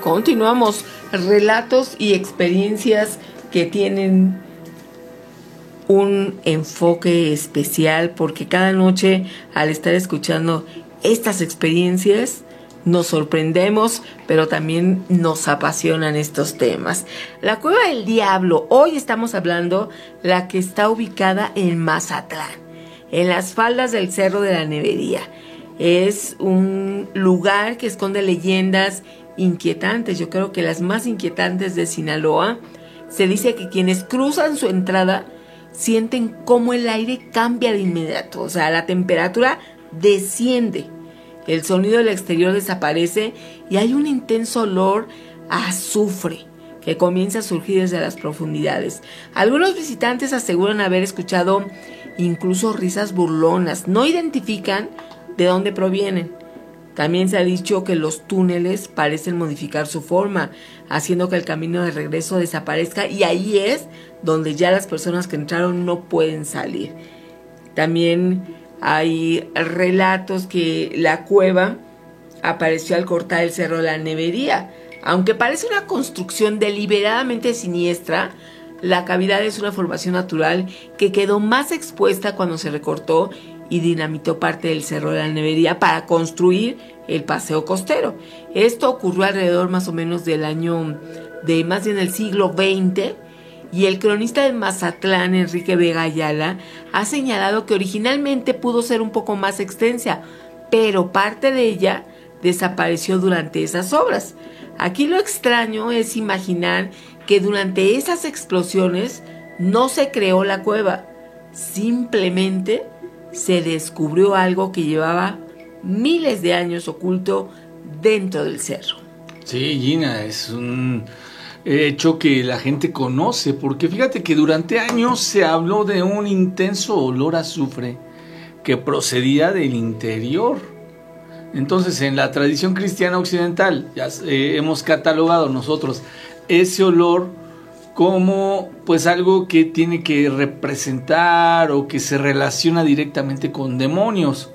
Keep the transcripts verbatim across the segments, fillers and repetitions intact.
Continuamos, relatos y experiencias que tienen un enfoque especial, porque cada noche al estar escuchando estas experiencias nos sorprendemos, pero también nos apasionan estos temas. La Cueva del Diablo, hoy estamos hablando la que está ubicada en Mazatlán, en las faldas del Cerro de la Nevería. Es un lugar que esconde leyendas inquietantes, yo creo que las más inquietantes de Sinaloa. Se dice que quienes cruzan su entrada sienten cómo el aire cambia de inmediato, o sea, la temperatura desciende, el sonido del exterior desaparece y hay un intenso olor a azufre que comienza a surgir desde las profundidades. Algunos visitantes aseguran haber escuchado incluso risas burlonas, no identifican de dónde provienen. También se ha dicho que los túneles parecen modificar su forma, haciendo que el camino de regreso desaparezca, y ahí es donde ya las personas que entraron no pueden salir. También hay relatos que la cueva apareció al cortar el Cerro de la Nevería. Aunque parece una construcción deliberadamente siniestra, la cavidad es una formación natural que quedó más expuesta cuando se recortó y dinamitó parte del Cerro de la Nevería para construir el paseo costero. Esto ocurrió alrededor más o menos del año de más bien el siglo veinte, y el cronista de Mazatlán, Enrique Vega Ayala, ha señalado que originalmente pudo ser un poco más extensa, pero parte de ella desapareció durante esas obras. Aquí lo extraño es imaginar que durante esas explosiones no se creó la cueva, simplemente se descubrió algo que llevaba miles de años oculto dentro del cerro. Sí, Gina, es un hecho que la gente conoce, porque fíjate que durante años se habló de un intenso olor a azufre que procedía del interior. Entonces, en la tradición cristiana occidental, ya eh, hemos catalogado nosotros ese olor como pues algo que tiene que representar o que se relaciona directamente con demonios,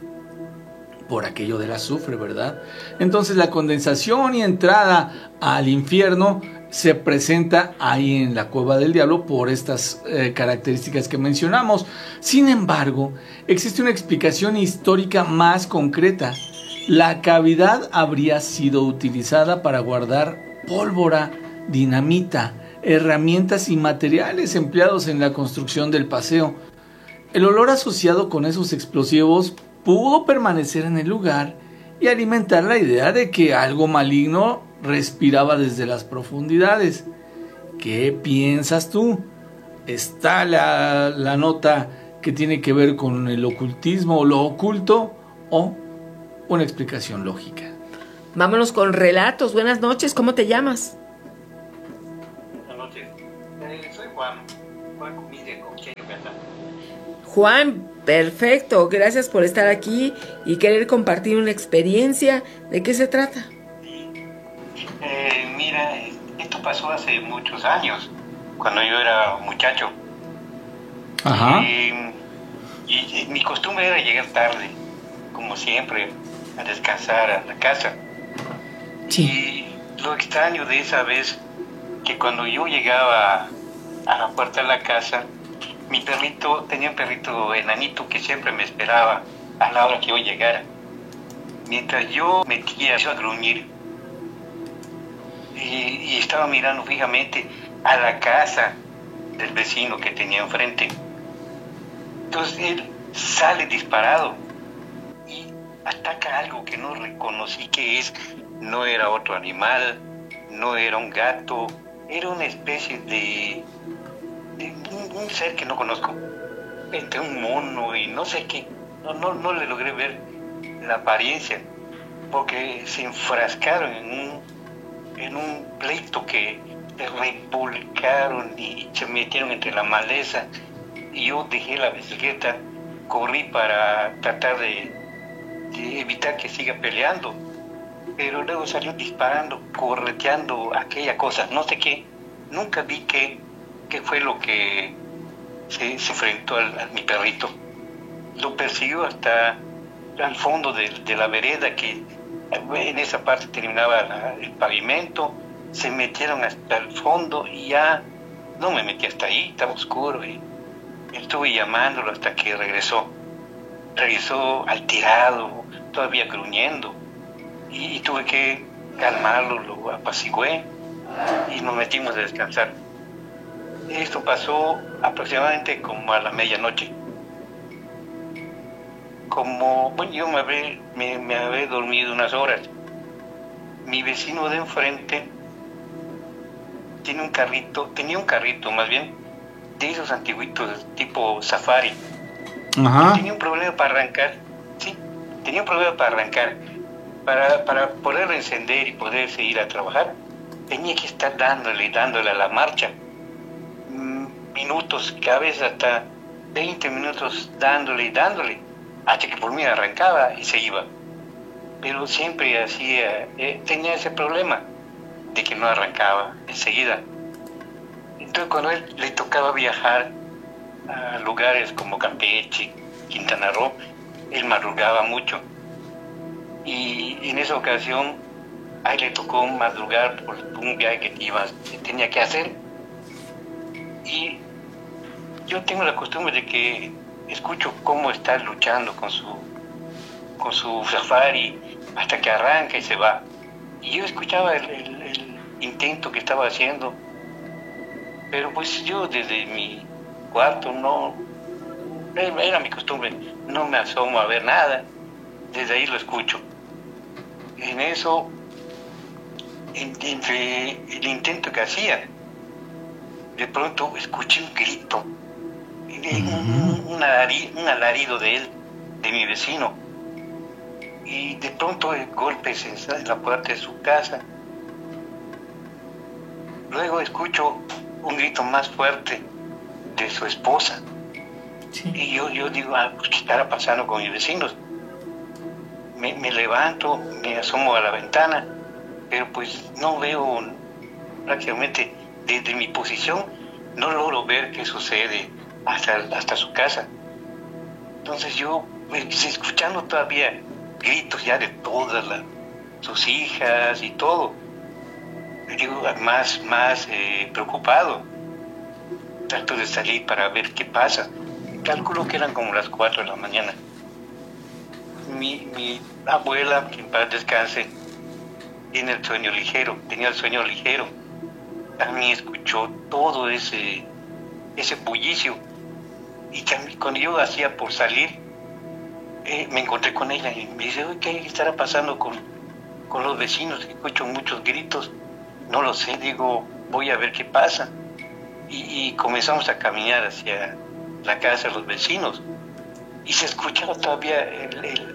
por aquello del azufre, ¿verdad? Entonces la condensación y entrada al infierno se presenta ahí en la Cueva del Diablo por estas eh, características que mencionamos. Sin embargo, existe una explicación histórica más concreta. La cavidad habría sido utilizada para guardar pólvora, dinamita, herramientas y materiales empleados en la construcción del paseo. El olor asociado con esos explosivos pudo permanecer en el lugar y alimentar la idea de que algo maligno respiraba desde las profundidades. ¿Qué piensas tú? ¿Está la, la nota que tiene que ver con el ocultismo o lo oculto, o una explicación lógica? Vámonos con relatos. Buenas noches, ¿cómo te llamas? Buenas noches, eh, soy Juan, Juan Comide, con quien Yucatán. Juan, perfecto, gracias por estar aquí y querer compartir una experiencia. ¿De qué se trata? Eh, mira, esto pasó hace muchos años, cuando yo era muchacho. Ajá. Eh, y, y mi costumbre era llegar tarde, como siempre, a descansar a la casa. Sí. Y lo extraño de esa vez, que cuando yo llegaba a la puerta de la casa, mi perrito, tenía un perrito enanito que siempre me esperaba a la hora que yo llegara. Mientras yo metía a gruñir, y, y estaba mirando fijamente a la casa del vecino que tenía enfrente. Entonces él sale disparado y ataca algo que no reconocí que es. No era otro animal, no era un gato, era una especie de, de un, un ser que no conozco, entre un mono y no sé qué. No, no, no le logré ver la apariencia, porque se enfrascaron en un, en un pleito que revolcaron y se metieron entre la maleza. Y yo dejé la bicicleta, corrí para tratar de, de evitar que siga peleando, pero luego salió disparando, correteando aquella cosa, no sé qué. Nunca vi qué, qué fue lo que se, se enfrentó al, a mi perrito. Lo persiguió hasta al fondo de, de la vereda, que En esa parte terminaba la, el pavimento, se metieron hasta el fondo y ya no me metí hasta ahí, estaba oscuro y estuve llamándolo hasta que regresó. Regresó alterado, todavía gruñendo y, y tuve que calmarlo, lo apacigué y nos metimos a descansar. Esto pasó aproximadamente como a la medianoche. Como, bueno, yo me había, me, me había dormido unas horas. Mi vecino de enfrente tiene un carrito, tenía un carrito más bien, de esos antiguitos tipo Safari. Ajá. Tenía un problema para arrancar, sí, tenía un problema para arrancar. Para, para poder encender y poder seguir a trabajar, tenía que estar dándole, dándole a la marcha. Minutos, cada vez hasta veinte minutos dándole y dándole, hasta que por mí arrancaba y se iba. Pero siempre hacía, eh, tenía ese problema de que no arrancaba enseguida. Entonces cuando él le tocaba viajar a lugares como Campeche, Quintana Roo, él madrugaba mucho. Y en esa ocasión, a él le tocó madrugar por un viaje que, iba, que tenía que hacer. Y yo tengo la costumbre de que escucho cómo está luchando con su, con su Safari hasta que arranca y se va. Y yo escuchaba el, el, el intento que estaba haciendo, pero pues yo desde mi cuarto no, era mi costumbre, no me asomo a ver nada, desde ahí lo escucho. En eso, entre el intento que hacía, de pronto escuché un grito, un, un, alarido, un alarido de él, de mi vecino, y de pronto golpes en la puerta de su casa. Luego escucho un grito más fuerte de su esposa. Sí. Y yo, yo digo, ah, pues, ¿qué estará pasando con mis vecinos? Me, me levanto, me asomo a la ventana, pero pues no veo prácticamente desde mi posición, no logro ver qué sucede hasta, hasta su casa. Entonces yo, pues, escuchando todavía gritos ya de todas la, sus hijas y todo, digo, más, más eh, preocupado. Trato de salir para ver qué pasa. Calculo que eran como las cuatro de la mañana. Mi, mi abuela, que en paz descanse, tiene el sueño ligero, tenía el sueño ligero. También escuchó todo ese, ese bullicio. Y también cuando yo hacía por salir, eh, me encontré con ella y me dice, ¿qué estará pasando con, con los vecinos? Escucho muchos gritos. No lo sé, digo, voy a ver qué pasa. Y, y comenzamos a caminar hacia la casa de los vecinos. Y se escuchaba todavía el, el,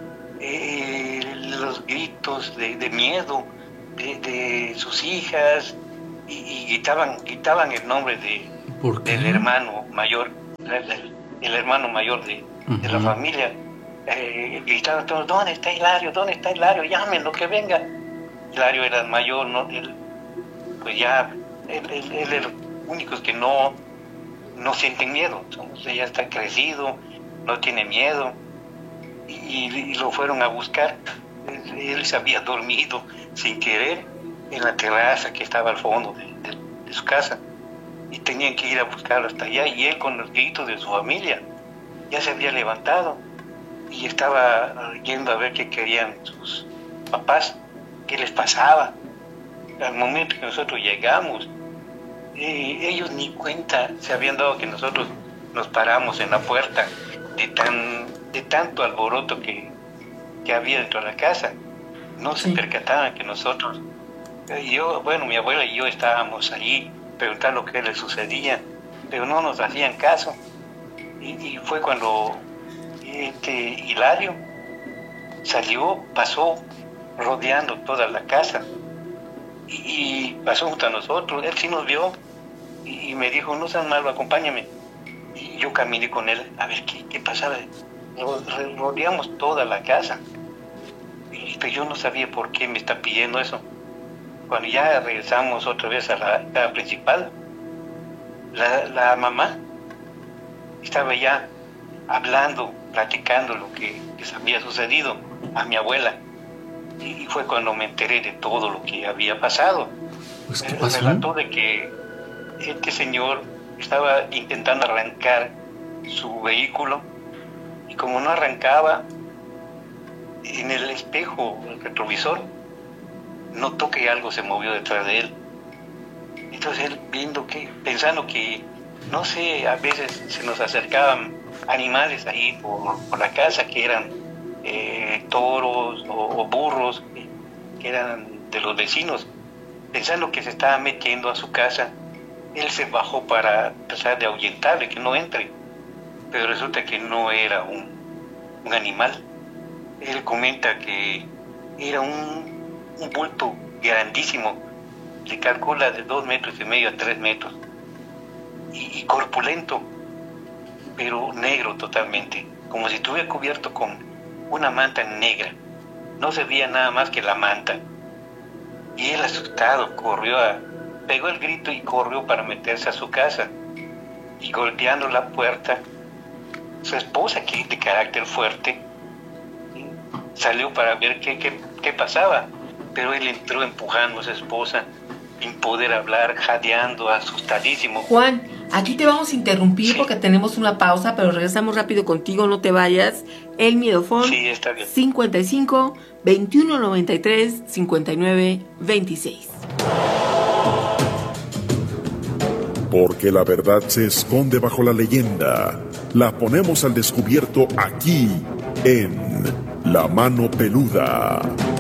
el, los gritos de, de miedo de, de sus hijas. Y, y gritaban, gritaban el nombre de, del hermano mayor, el, el hermano mayor de, uh-huh. de la familia. Eh, gritaban todos, ¿dónde está Hilario? ¿Dónde está Hilario? Llámenlo, que venga. Hilario era el mayor, ¿no? Él, pues ya, él, él, él era únicos que no, no sienten miedo. Entonces ya está crecido, no tiene miedo. Y, y lo fueron a buscar. Él, él se había dormido sin querer en la terraza que estaba al fondo de, de, de su casa. Y tenían que ir a buscarlo hasta allá. Y él, con los gritos de su familia, ya se había levantado y estaba yendo a ver qué querían sus papás, qué les pasaba. Al momento que nosotros llegamos, eh, ellos ni cuenta se habían dado que nosotros nos paramos en la puerta de tan de tanto alboroto que, que había dentro de la casa. No se sí. percataban que nosotros, yo, bueno, mi abuela y yo estábamos allí preguntando qué les sucedía, pero no nos hacían caso. Y, y fue cuando este Hilario salió, pasó rodeando toda la casa y, y pasó junto a nosotros. Él sí nos vio y, y me dijo, no seas malo, acompáñame. Y yo caminé con él a ver qué, qué pasaba. Rodeamos toda la casa y pues yo no sabía por qué me está pidiendo eso. Cuando ya regresamos otra vez a la casa principal, la, la mamá estaba ya hablando, platicando lo que les había sucedido a mi abuela. y fue cuando me enteré de todo lo que había pasado. Pues, ¿qué Me pasó? relató de que este señor estaba intentando arrancar su vehículo y como no arrancaba, en el espejo, el retrovisor, notó que algo se movió detrás de él. Entonces él, viendo que, pensando que, no sé, a veces se nos acercaban animales ahí por, por la casa que eran eh, toros o, o burros que, que eran de los vecinos, pensando que se estaba metiendo a su casa, él se bajó para tratar de ahuyentarle, que no entre, pero resulta que no era un, un animal. Él comenta que era un, un bulto grandísimo, se calcula de dos metros y medio a tres metros, y, y corpulento, pero negro totalmente, como si estuviera cubierto con una manta negra. No se veía nada más que la manta. Y él, asustado, corrió a, pegó el grito y corrió para meterse a su casa. Y golpeando la puerta, su esposa, que es de carácter fuerte, salió para ver qué, qué, qué pasaba. Pero él entró empujando a su esposa, sin poder hablar, jadeando, asustadísimo. Juan, aquí te vamos a interrumpir Sí. porque tenemos una pausa, pero regresamos rápido contigo, no te vayas. El Miedofón Sí, está bien. cincuenta y cinco, veintiuno noventa y tres, cincuenta y nueve, veintiséis. Porque la verdad se esconde bajo la leyenda. La ponemos al descubierto aquí, en La Mano Peluda.